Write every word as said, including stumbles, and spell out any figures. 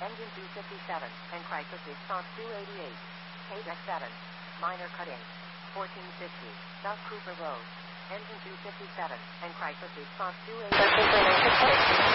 Engine two fifty-seven, and crisis response two eighty-eight. K deck seven. Minor cutting. fourteen fifty. South Cooper Road. Engine two fifty-seven, and crisis response two eighty-eight.